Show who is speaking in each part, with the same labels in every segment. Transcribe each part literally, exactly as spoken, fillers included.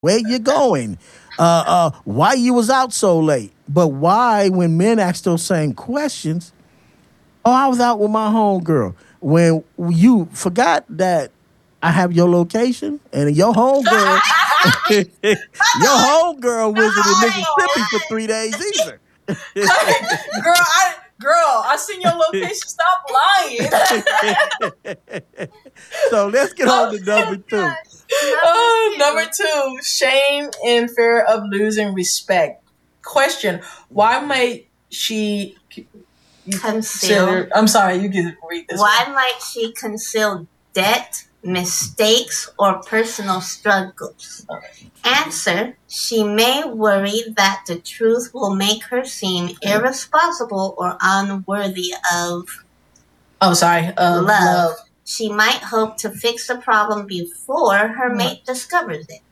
Speaker 1: Where you going? Uh, uh, why you was out so late? But why, when men ask those same questions, oh, I was out with my homegirl. When you forgot that I have your location and your homegirl, your homegirl was in Mississippi for three days either.
Speaker 2: girl, I girl, I seen your location. Stop lying.
Speaker 1: So let's get on to number two.
Speaker 2: Oh, number two, shame and fear of losing respect. Question: Why might she
Speaker 3: conceal?
Speaker 2: I'm sorry, you can read this.
Speaker 3: Why
Speaker 2: one.
Speaker 3: might she conceal debt, mistakes, or personal struggles? Answer: She may worry that the truth will make her seem irresponsible or unworthy of.
Speaker 2: Oh, sorry, uh,
Speaker 3: love.
Speaker 2: love.
Speaker 3: She might hope to fix the problem before her mate discovers it.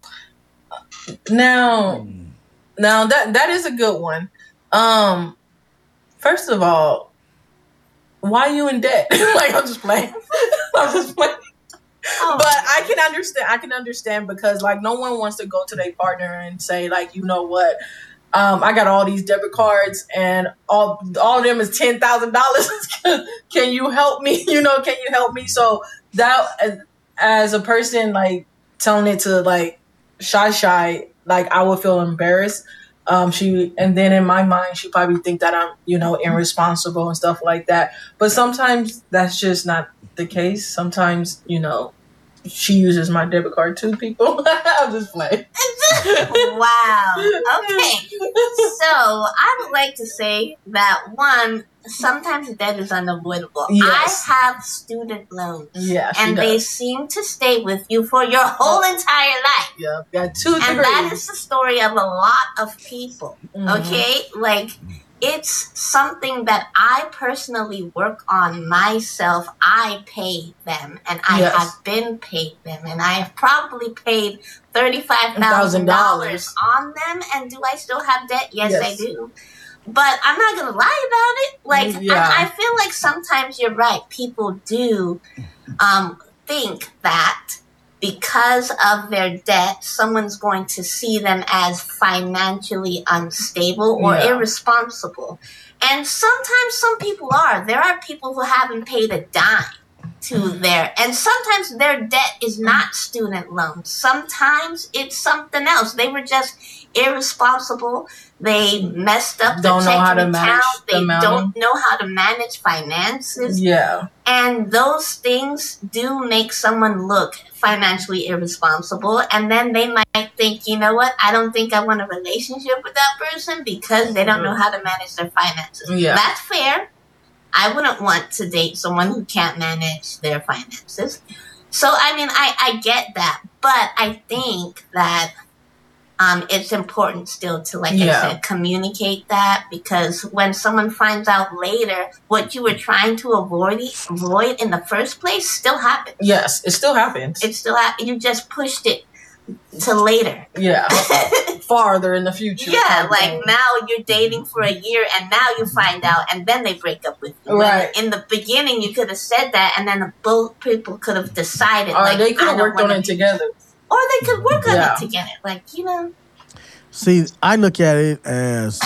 Speaker 2: Now, now that that is a good one. Um, first of all, why are you in debt? Like, I'm just playing. I'm just playing. Oh. But I can understand. I can understand because, like, no one wants to go to their partner and say, like, you know what, um, I got all these debit cards and all all of them is ten thousand dollars. Can you help me? You know, can you help me? So that, as a person, like, telling it to, like, shy shy, like, I would feel embarrassed. Um, she and then in my mind, she probably think that I'm, you know, irresponsible and stuff like that. But sometimes that's just not the case. Sometimes, you know, she uses my debit card too, people. I'm just playing.
Speaker 3: Wow. Okay. So I would like to say that, one, sometimes debt is unavoidable.
Speaker 2: Yes.
Speaker 3: I have student loans.
Speaker 2: Yeah,
Speaker 3: and
Speaker 2: does.
Speaker 3: They seem to stay with you for your whole oh. entire life.
Speaker 2: Yeah, got two degrees.
Speaker 3: And that is the story of a lot of people. Mm-hmm. Okay? Like, it's something that I personally work on myself. I pay them, and I yes. have been paid them, and I have probably paid thirty-five thousand dollars on them. And do I still have debt? Yes, yes. I do. But I'm not going to lie about it. Like, yeah. I, I feel like sometimes you're right. People do um, think that because of their debt, someone's going to see them as financially unstable or yeah. irresponsible. And sometimes some people are. There are people who haven't paid a dime to their, and sometimes their debt is not student loans. Sometimes it's something else. They were just irresponsible. They messed up the
Speaker 2: don't know how to
Speaker 3: account.
Speaker 2: manage
Speaker 3: They
Speaker 2: the
Speaker 3: don't know how to manage finances.
Speaker 2: Yeah.
Speaker 3: And those things do make someone look financially irresponsible. And then they might think, you know what? I don't think I want a relationship with that person because they don't know how to manage their finances.
Speaker 2: Yeah.
Speaker 3: That's fair. I wouldn't want to date someone who can't manage their finances. So, I mean, I, I get that. But I think that Um, it's important still to, like yeah. I said, communicate that, because when someone finds out later what you were trying to avoid avoid in the first place still happens.
Speaker 2: Yes, it still happens.
Speaker 3: It still happens. You just pushed it to later.
Speaker 2: Yeah, farther in the future.
Speaker 3: Yeah, like now you're dating for a year and now you find out and then they break up with you.
Speaker 2: Right.
Speaker 3: When in the beginning you could have said that and then both people could have decided.
Speaker 2: Or
Speaker 3: like,
Speaker 2: they could have worked on it together.
Speaker 3: Or they could work on
Speaker 2: yeah.
Speaker 3: it together. Like, you know.
Speaker 1: See, I look at it as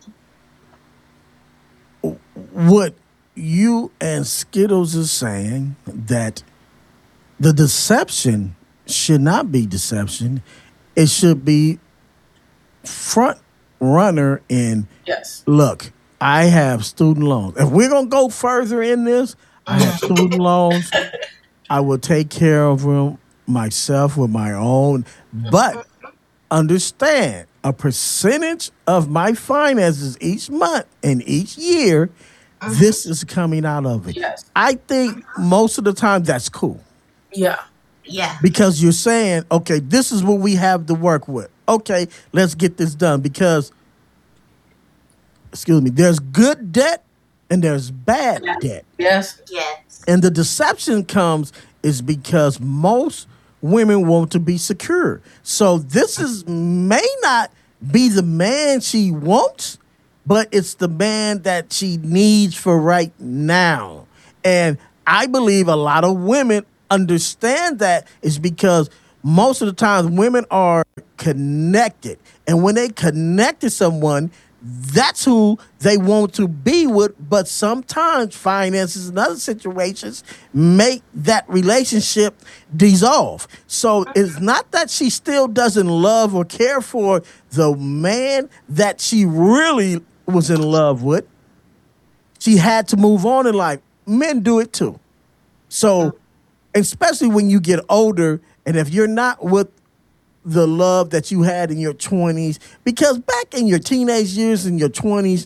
Speaker 1: what you and Skittles is saying, that the deception should not be deception. It should be front runner in,
Speaker 2: yes.
Speaker 1: Look, I have student loans. If we're going to go further in this, I have student loans. I will take care of them myself with my own. But understand, a percentage of my finances each month and each year, mm-hmm. this is coming out of it.
Speaker 2: Yes.
Speaker 1: I think most of the time that's cool.
Speaker 2: Yeah.
Speaker 3: Yeah.
Speaker 1: Because you're saying, okay, this is what we have to work with. Okay, let's get this done. Because, excuse me, there's good debt and there's bad
Speaker 2: yes.
Speaker 1: debt.
Speaker 2: Yes.
Speaker 3: Yes.
Speaker 1: And the deception comes is because most women want to be secure. So this is may not be the man she wants, but it's the man that she needs for right now. And I believe a lot of women understand that is because most of the times women are connected. And when they connect to someone, that's who they want to be with. But sometimes finances and other situations make that relationship dissolve. So it's not that she still doesn't love or care for the man that she really was in love with. She had to move on in life. Men do it too. So especially when you get older, and if you're not with the love that you had in your twenties, because back in your teenage years, in your twenties,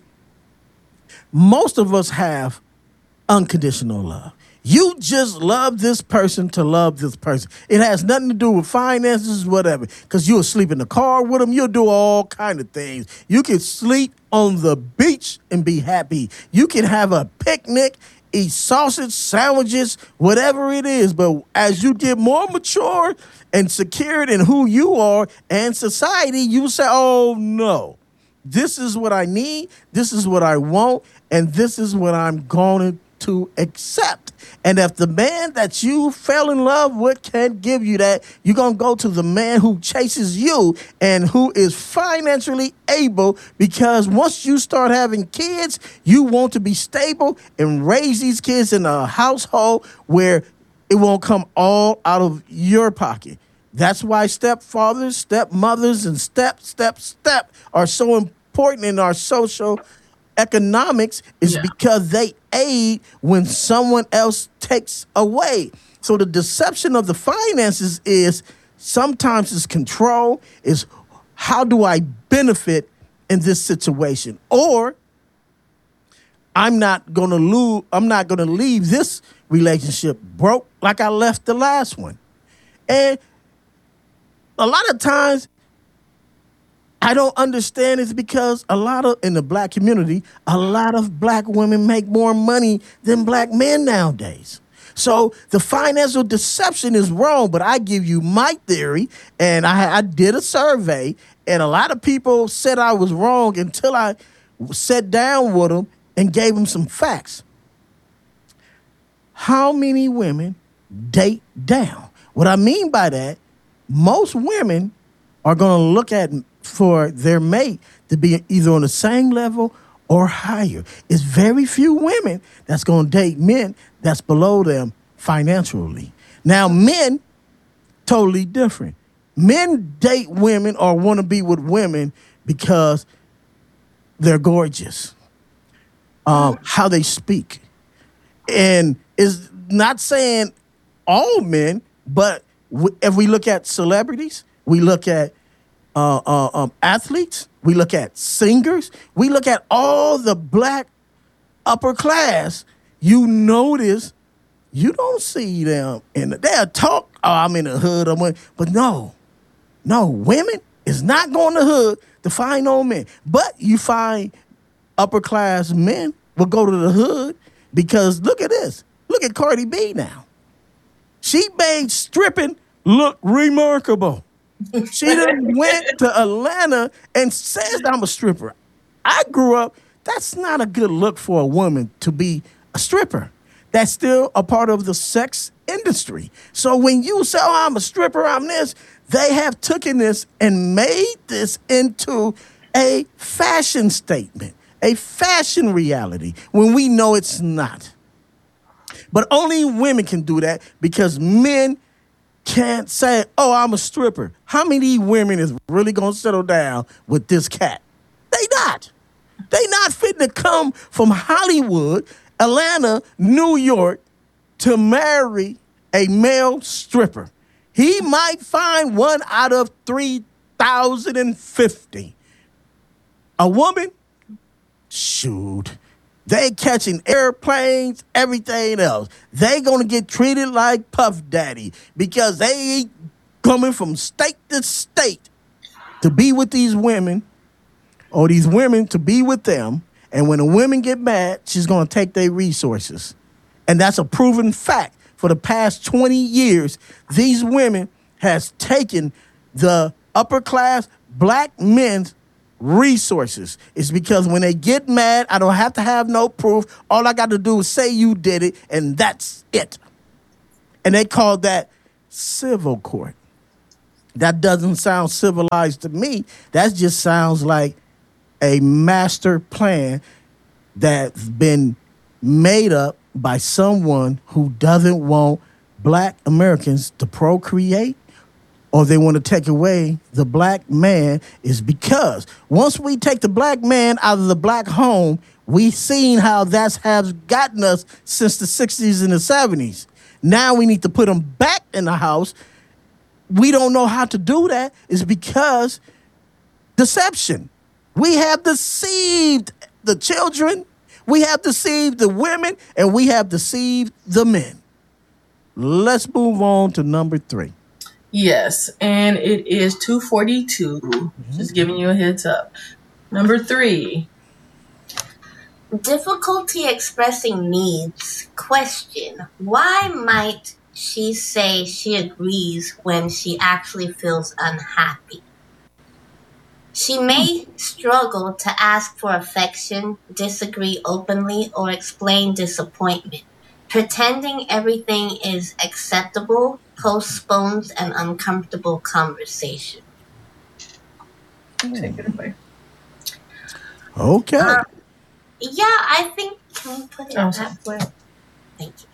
Speaker 1: most of us have unconditional love. You just love this person to love this person. It has nothing to do with finances, whatever, because you'll sleep in the car with them. You'll do all kind of things. You can sleep on the beach and be happy. You can have a picnic, eat sausage, sandwiches, whatever it is. But as you get more mature and secured in who you are and society, you say, oh, no, this is what I need, this is what I want, and this is what I'm going to accept. And if the man that you fell in love with can't give you that, you're going to go to the man who chases you and who is financially able, because once you start having kids, you want to be stable and raise these kids in a household where it won't come all out of your pocket. That's why stepfathers, stepmothers, and step, step, step are so important in our social economics, is yeah. because they aid when someone else takes away. So the deception of the finances is sometimes it's control, is how do I benefit in this situation? Or I'm not gonna lose, I'm not gonna leave this relationship broke like I left the last one. And a lot of times I don't understand it's because a lot of, in the black community, a lot of black women make more money than black men nowadays. So the financial deception is wrong, but I give you my theory, and I, I did a survey, and a lot of people said I was wrong until I sat down with them and gave them some facts. How many women date down? What I mean by that, most women are going to look at for their mate to be either on the same level or higher. It's very few women that's going to date men that's below them financially. Now, men, totally different. Men date women or want to be with women because they're gorgeous, um, how they speak. And it's not saying all men, but if we look at celebrities, we look at Uh, uh, um, athletes, we look at singers, we look at all the black upper class, you notice you don't see them in the, they'll talk, oh, I'm in the hood, I'm in, but no, no, women is not going to the hood to find no men. But you find upper class men will go to the hood because look at this. Look at Cardi B now. She made stripping look remarkable. She done went to Atlanta and says I'm a stripper. I grew up, that's not a good look for a woman to be a stripper. That's still a part of the sex industry. So when you say, oh, I'm a stripper, I'm this, they have taken this and made this into a fashion statement, a fashion reality, when we know it's not. But only women can do that because men can't say, oh, I'm a stripper. How many women is really going to settle down with this cat? They not. They not fitting to come from Hollywood, Atlanta, New York to marry a male stripper. He might find one out of three thousand fifty. A woman? Shoot. They catching airplanes, everything else. They gonna get treated like Puff Daddy because they coming from state to state to be with these women, or these women to be with them. And when the women get mad, she's gonna take their resources. And that's a proven fact. For the past twenty years, these women has taken the upper class black men's resources. It's because when they get mad, I don't have to have no proof. All I got to do is say you did it, and that's it. And they call that civil court. That doesn't sound civilized to me. That just sounds like a master plan that's been made up by someone who doesn't want black Americans to procreate, or they want to take away the black man. Is because once we take the black man out of the black home, we've seen how that's has gotten us since the sixties and the seventies. Now we need to put them back in the house. We don't know how to do that. It's because deception. We have deceived the children, we have deceived the women, and we have deceived the men. Let's move on to number three.
Speaker 2: Yes, and it is two forty-two. Mm-hmm. Just giving you a heads up. Number three.
Speaker 3: Difficulty expressing needs. Question. Why might she say she agrees when she actually feels unhappy? She may struggle to ask for affection, disagree openly, or explain disappointment. Pretending everything is acceptable postpones an uncomfortable conversation.
Speaker 2: Take it away.
Speaker 1: Okay.
Speaker 3: Uh, yeah, I think. Can we put it
Speaker 2: Oh,
Speaker 3: that way? Thank you.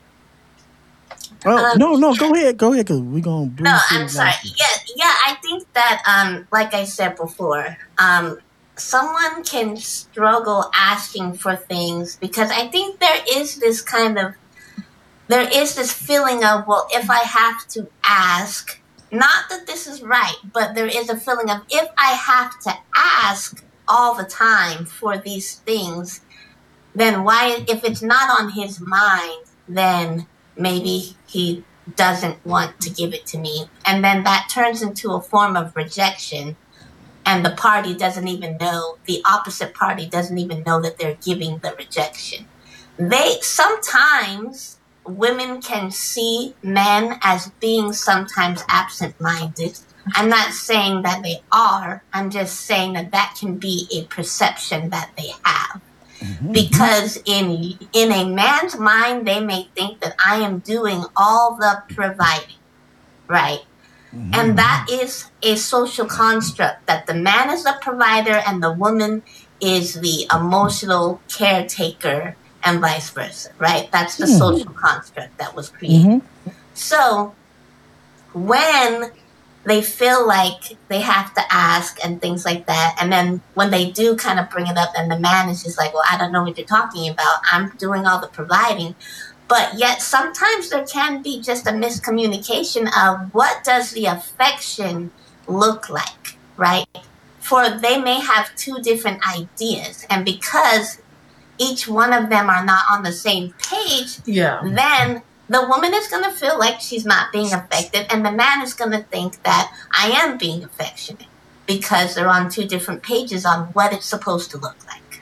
Speaker 1: Oh,
Speaker 3: Um,
Speaker 1: no, no, go ahead, go ahead, because we're going to...
Speaker 3: No, I'm sorry. Yeah, yeah, I think that, um, like I said before, um, someone can struggle asking for things because I think there is this kind of, there is this feeling of, well, if I have to ask, not that this is right, but there is a feeling of if I have to ask all the time for these things, then why, if it's not on his mind, then maybe he doesn't want to give it to me. And then that turns into a form of rejection. And the party doesn't even know, the opposite party doesn't even know that they're giving the rejection. They, sometimes women can see men as being sometimes absent-minded. I'm not saying that they are. I'm just saying that that can be a perception that they have. Mm-hmm. Because in in a man's mind, they may think that I am doing all the providing, right? Mm-hmm. And that is a social construct, that the man is the provider and the woman is the emotional caretaker and vice versa, right? That's the mm-hmm. social construct that was created. Mm-hmm. So when they feel like they have to ask and things like that. And then when they do kind of bring it up, and the man is just like, well, I don't know what you're talking about. I'm doing all the providing. But yet sometimes there can be just a miscommunication of what does the affection look like, right? For they may have two different ideas. And because each one of them are not on the same page,
Speaker 2: yeah.
Speaker 3: then the woman is going to feel like she's not being affected, and the man is going to think that I am being affectionate because they're on two different pages on what it's supposed to look like.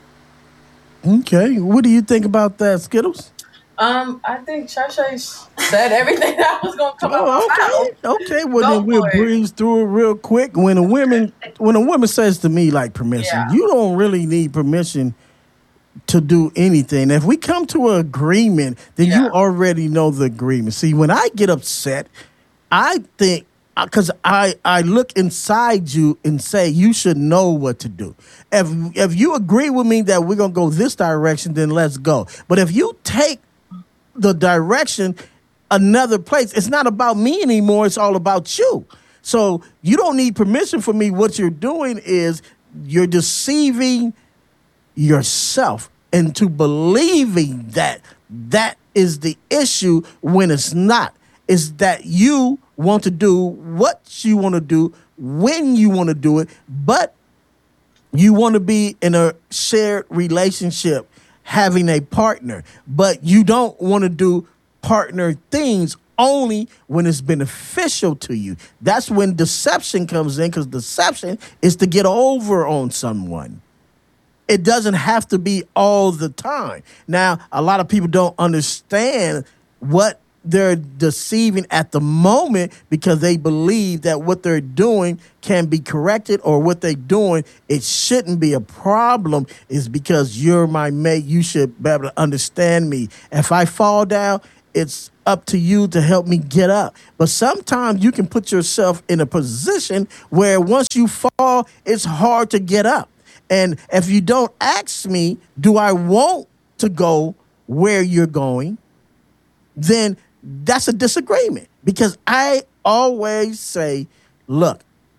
Speaker 1: Okay. What do you think about that, Skittles?
Speaker 2: Um, I think Shashay said everything that was going to come oh, out.
Speaker 1: Okay. Okay. Well, Go then we'll it. breeze through it real quick. When a woman, when a woman says to me like permission, yeah. you don't really need permission to do anything. If we come to an agreement, then yeah. you already know the agreement. See, when I get upset, I think, because I, I look inside you and say, you should know what to do. If, if you agree with me that we're going to go this direction, then let's go. But if you take the direction another place, it's not about me anymore. It's all about you. So you don't need permission from me. What you're doing is you're deceiving yourself into believing that that is the issue when it's not. It's that you want to do what you want to do when you want to do it, but you want to be in a shared relationship, having a partner, but you don't want to do partner things only when it's beneficial to you. That's when deception comes in, because deception is to get over on someone. It doesn't have to be all the time. Now, a lot of people don't understand what they're deceiving at the moment because they believe that what they're doing can be corrected, or what they're doing, it shouldn't be a problem, is because you're my mate. You should be able to understand me. If I fall down, it's up to you to help me get up. But sometimes you can put yourself in a position where once you fall, it's hard to get up. And if you don't ask me, do I want to go where you're going, then that's a disagreement. Because I always say, look,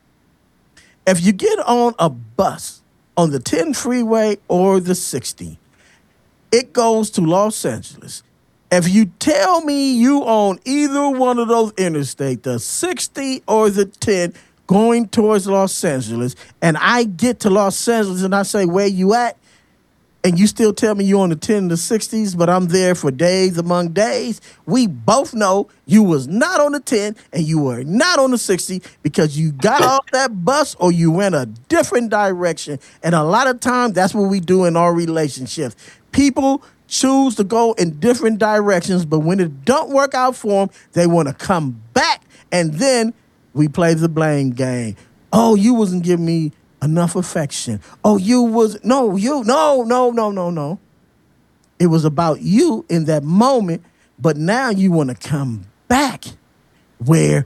Speaker 1: if you get on a bus on the ten freeway or the sixty, it goes to Los Angeles. If you tell me you on either one of those interstates, the sixty or the ten, going towards Los Angeles, and I get to Los Angeles and I say, where you at? And you still tell me you on the ten and the sixties, but I'm there for days among days, we both know you was not on the ten and you were not on the sixty because you got off that bus or you went a different direction. And a lot of times, that's what we do in our relationships. People choose to go in different directions, but when it don't work out for them, they want to come back, and then we play the blame game. Oh, you wasn't giving me enough affection. Oh, you was, no, you, no, no, no, no, no. It was about you in that moment, but now you want to come back where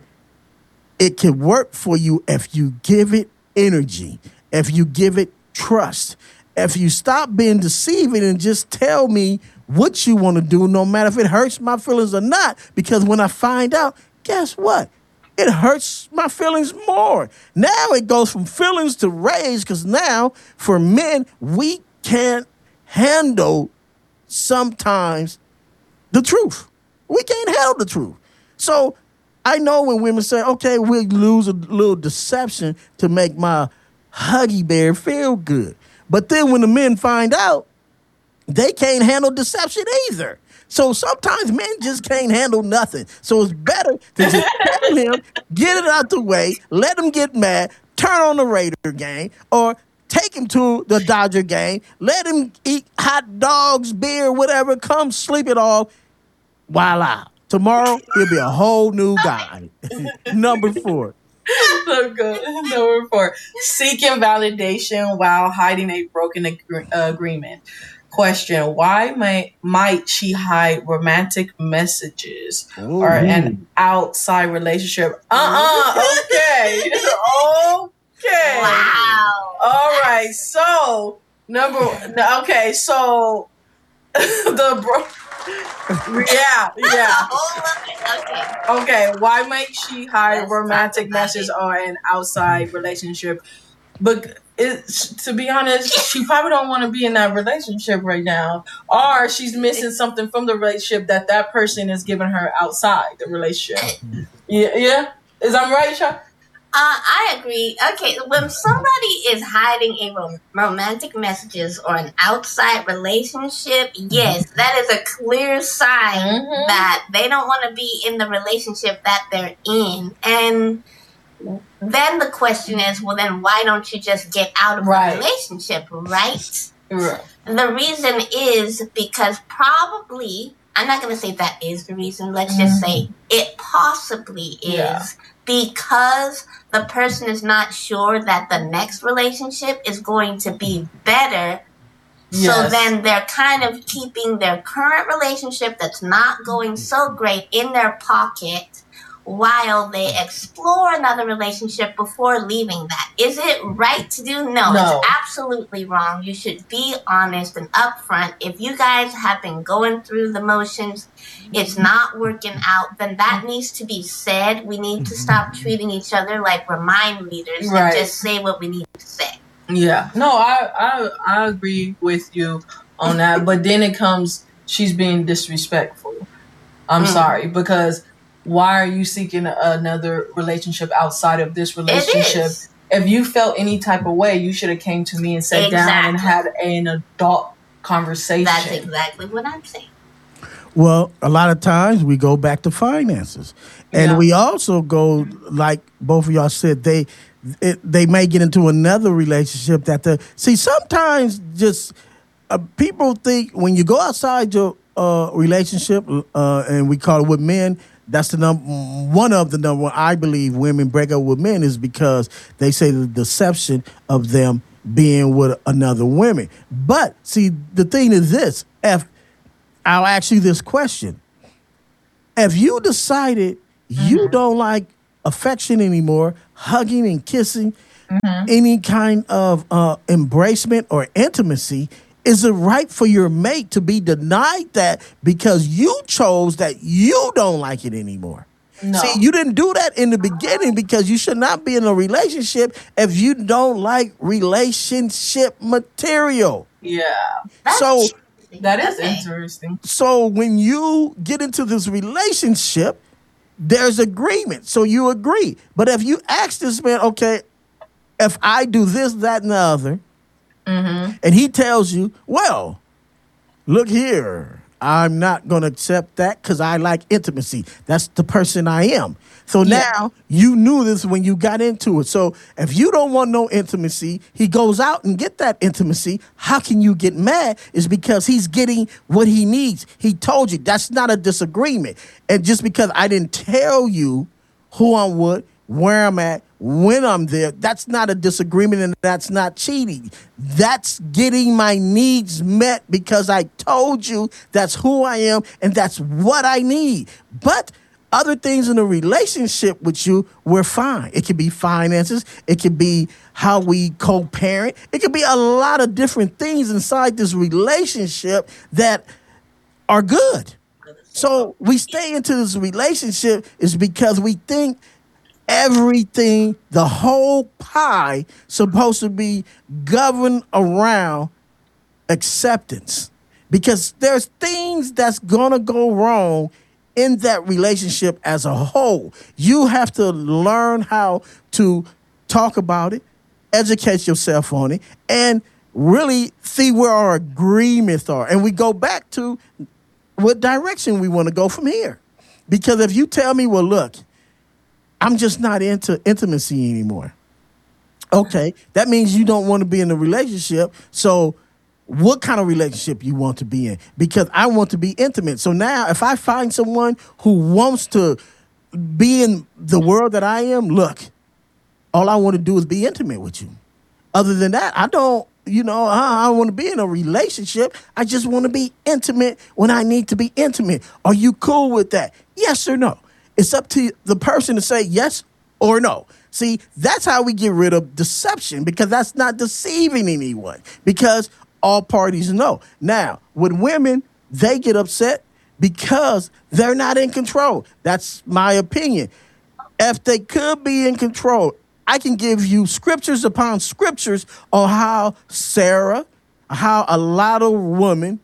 Speaker 1: it can work for you if you give it energy, if you give it trust, if you stop being deceiving and just tell me what you want to do, no matter if it hurts my feelings or not, because when I find out, guess what? It hurts my feelings more. Now it goes from feelings to rage, because now for men, we can't handle sometimes the truth. We can't handle the truth. So I know when women say, okay, we'll lose a little deception to make my huggy bear feel good. But then when the men find out, they can't handle deception either. So sometimes men just can't handle nothing. So it's better to just tell him, get it out the way, let him get mad, turn on the Raider game, or take him to the Dodger game, let him eat hot dogs, beer, whatever, come sleep it off. Voila. Tomorrow, he'll be a whole new guy. Number four.
Speaker 2: So good. Number four, seeking validation while hiding a broken ag- agreement. Question, why might, might she hide romantic messages Ooh. Or an outside relationship? Uh-uh, okay. Okay.
Speaker 3: Wow.
Speaker 2: All right, so, number, okay, so, the bro... Yeah, yeah.
Speaker 3: Okay.
Speaker 2: Okay, why might she hide That's romantic messages or an outside relationship? But it, to be honest, she probably don't want to be in that relationship right now, or she's missing something from the relationship that that person is giving her outside the relationship. Yeah, yeah. Is that right, Sha?
Speaker 3: Uh, I agree. Okay, when somebody is hiding a rom- romantic messages or an outside relationship, yes, that is a clear sign mm-hmm. that they don't want to be in the relationship that they're in. And then the question is, well, then why don't you just get out of right. the relationship, right?
Speaker 2: Right.
Speaker 3: The reason is because probably, I'm not going to say that is the reason, let's mm-hmm. just say it possibly is. Yeah. Because the person is not sure that the next relationship is going to be better. Yes. So then they're kind of keeping their current relationship that's not going so great in their pocket while they explore another relationship before leaving that. Is it right to do? No, no, it's absolutely wrong. You should be honest and upfront. If you guys have been going through the motions, it's not working out, then that needs to be said. We need to stop treating each other like we're mind readers right. and just say what we need to say.
Speaker 2: Yeah. No, I, I, I agree with you on that. But then it comes, she's being disrespectful. I'm mm. sorry, because why are you seeking another relationship outside of this relationship? If you felt any type of way, you should have came to me and sat exactly. down and had an adult conversation.
Speaker 3: That's exactly what I'm saying.
Speaker 1: Well, a lot of times we go back to finances. And yeah. we also go, like both of y'all said, they it, they may get into another relationship that the see, sometimes just uh, people think when you go outside your uh, relationship, uh, and we call it with men, that's the number one of the number one I believe women break up with men is because they say the deception of them being with another woman. But see, the thing is this, if I'll ask you this question. If you decided you
Speaker 2: Mm-hmm.
Speaker 1: don't like affection anymore, hugging and kissing,
Speaker 2: Mm-hmm.
Speaker 1: any kind of uh, embracement or intimacy, is it right for your mate to be denied that because you chose that you don't like it anymore?
Speaker 2: No.
Speaker 1: See, you didn't do that in the beginning because you should not be in a relationship if you don't like relationship material.
Speaker 2: Yeah.
Speaker 3: That's
Speaker 1: So,
Speaker 2: That is
Speaker 3: okay.
Speaker 2: interesting.
Speaker 1: so when you get into this relationship, there's agreement. So you agree. But if you ask this man, okay, if I do this, that, and the other,
Speaker 2: Mm-hmm.
Speaker 1: and he tells you, well, look here, I'm not going to accept that because I like intimacy. That's the person I am. So
Speaker 2: Yeah.
Speaker 1: now you knew this when you got into it. So if you don't want no intimacy, he goes out and get that intimacy. How can you get mad? Is because he's getting what he needs. He told you that's not a disagreement. And just because I didn't tell you who I'm with, where I'm at, when I'm there, that's not a disagreement and that's not cheating. That's getting my needs met because I told you that's who I am and that's what I need. But other things in a relationship with you, we're fine. It could be finances. It could be how we co-parent. It could be a lot of different things inside this relationship that are good. So we stay into this relationship is because we think everything, the whole pie, supposed to be governed around acceptance. Because there's things that's gonna go wrong in that relationship as a whole. You have to learn how to talk about it, educate yourself on it, and really see where our agreements are. And we go back to what direction we want to go from here. Because if you tell me, well, look, I'm just not into intimacy anymore. Okay, that means you don't want to be in a relationship. So what kind of relationship you want to be in? Because I want to be intimate. So now if I find someone who wants to be in the world that I am, look, all I want to do is be intimate with you. Other than that, I don't, you know, I, I want to be in a relationship. I just want to be intimate when I need to be intimate. Are you cool with that? Yes or no? It's up to the person to say yes or no. See, that's how we get rid of deception, because that's not deceiving anyone, because all parties know. Now, with women, they get upset because they're not in control. That's my opinion. If they could be in control, I can give you scriptures upon scriptures on how Sarah, how a lot of women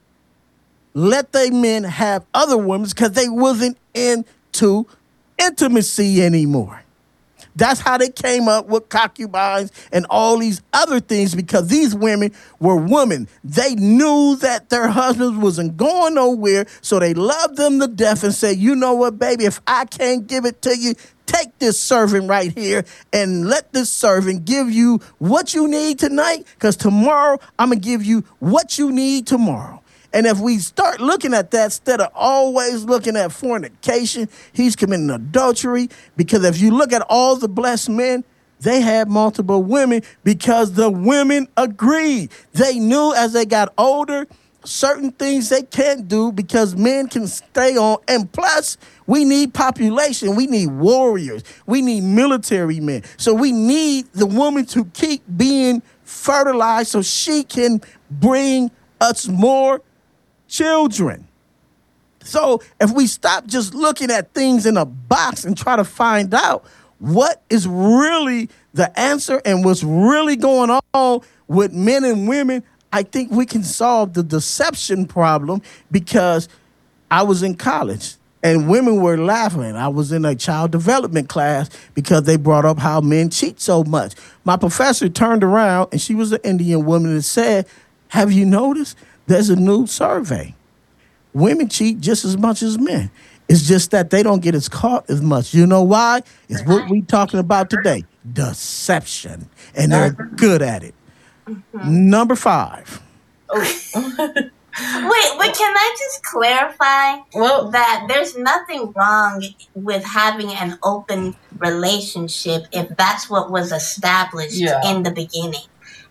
Speaker 1: let their men have other women because they wasn't into intimacy anymore. That's how they came up with concubines and all these other things, because these women were women. They knew that their husbands wasn't going nowhere, so they loved them to death and said, you know what, baby, if I can't give it to you, take this servant right here and let this servant give you what you need tonight, because tomorrow I'm going to give you what you need tomorrow. And if we start looking at that instead of always looking at fornication, he's committing adultery. Because if you look at all the blessed men, they had multiple women because the women agreed. They knew as they got older, certain things they can't do because men can stay on. And plus, we need population. We need warriors. We need military men. So we need the woman to keep being fertilized so she can bring us more children. So if we stop just looking at things in a box and try to find out what is really the answer and what's really going on with men and women, I think we can solve the deception problem. Because I was in college and women were laughing. I was in a child development class because they brought up how men cheat so much. My professor turned around, and she was an Indian woman, and said, have you noticed there's a new survey? Women cheat just as much as men. It's just that they don't get as caught as much. You know why? It's what we're talking about today. Deception. And they're good at it. Mm-hmm. Number five.
Speaker 3: Wait, but can I just clarify
Speaker 2: Well,
Speaker 3: that there's nothing wrong with having an open relationship if that's what was established
Speaker 2: Yeah.
Speaker 3: in the beginning.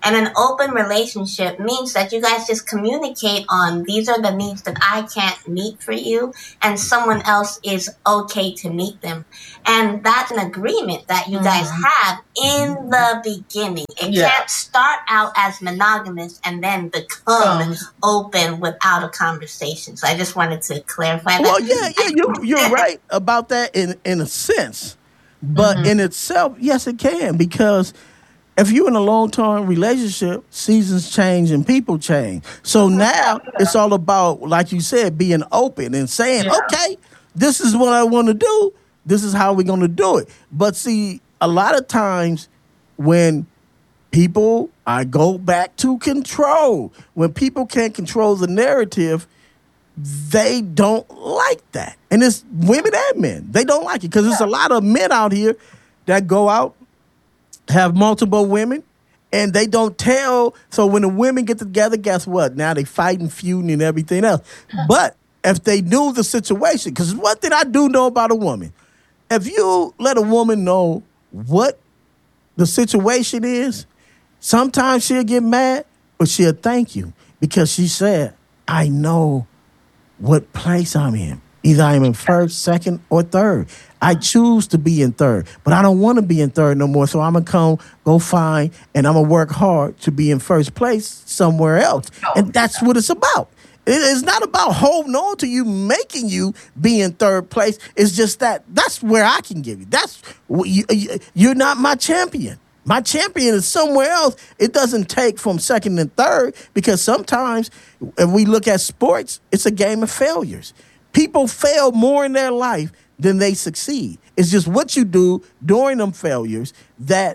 Speaker 3: And an open relationship means that you guys just communicate on these are the needs that I can't meet for you, and someone else is okay to meet them. And that's an agreement that you mm-hmm. guys have in the beginning. It yeah. can't start out as monogamous and then become um, open without a conversation. So I just wanted to clarify that.
Speaker 1: Well, yeah, yeah, you're, you're right about that in, in a sense. But mm-hmm. in itself, yes, it can, because if you're in a long-term relationship, seasons change and people change. So now it's all about, like you said, being open and saying, yeah. okay, this is what I want to do. This is how we're going to do it. But see, a lot of times when people, I go back to control. When people can't control the narrative, they don't like that. And it's women and men. They don't like it because there's a lot of men out here that go out, have multiple women, and they don't tell. So when the women get together, guess what? Now they fighting, feuding, and everything else. But if they knew the situation, because one thing I do know about a woman, if you let a woman know what the situation is, sometimes she'll get mad, but she'll thank you because she said, I know what place I'm in. Either I'm in first, second, or third. I choose to be in third, but I don't want to be in third no more. So I'm going to come, go find, and I'm going to work hard to be in first place somewhere else. And that's what it's about. It's not about holding on to you, making you be in third place. It's just that that's where I can give you. That's you, you're not my champion. My champion is somewhere else. It doesn't take from second and third, because sometimes if we look at sports, it's a game of failures. People fail more in their life than they succeed. It's just what you do during them failures that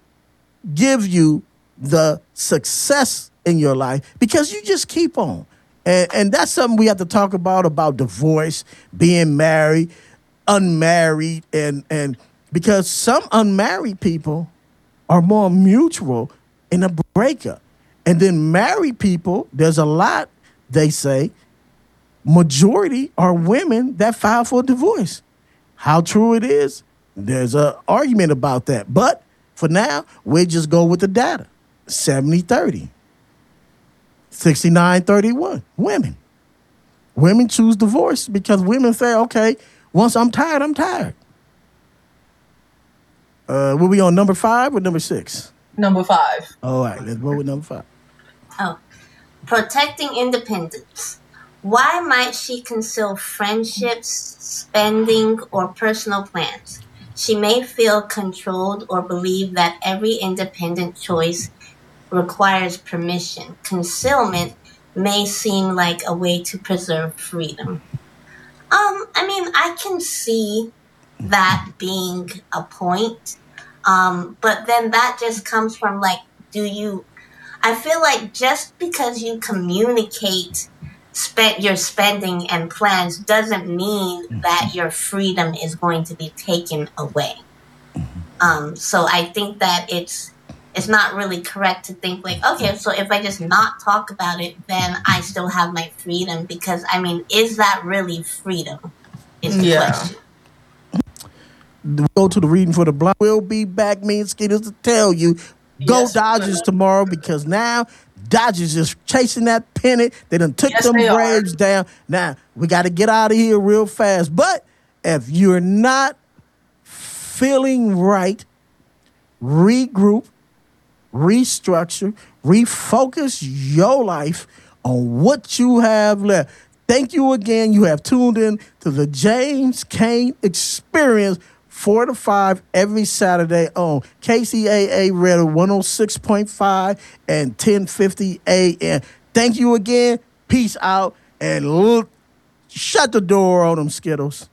Speaker 1: gives you the success in your life, because you just keep on. And, and that's something we have to talk about, about divorce, being married, unmarried, and, and because some unmarried people are more mutual in a breakup. And then married people, there's a lot, they say, majority are women that file for divorce. How true it is, there's an argument about that. But for now, we'll just go with the data. seventy thirty. sixty-nine thirty-one. Women. Women choose divorce because women say, okay, once I'm tired, I'm tired. Uh, were we on number five or number six?
Speaker 2: Number five.
Speaker 1: All right, let's go with number five.
Speaker 3: Oh, protecting independence. Why might she conceal friendships, spending, or personal plans? She may feel controlled or believe that every independent choice requires permission. Concealment may seem like a way to preserve freedom. Um, I mean, I can see that being a point. Um, but then that just comes from, like, do you... I feel like just because you communicate spend your spending and plans doesn't mean that your freedom is going to be taken away. Um, so I think that it's it's not really correct to think like, okay, so if I just not talk about it, then I still have my freedom. Because, I mean, is that really freedom? Is the yeah. question.
Speaker 1: Go to the reading for the blind. We'll be back, me and Skittles, to tell you, go yes, Dodgers tomorrow, because now Dodgers just chasing that pennant. They done took yes, them Braves down. Now, we got to get out of here real fast. But if you're not feeling right, regroup, restructure, refocus your life on what you have left. Thank you again. You have tuned in to the James Cain Experience, four to five every Saturday on K C A A Radio one oh six point five and ten fifty A M. Thank you again. Peace out, and look, shut the door on them, Skittles.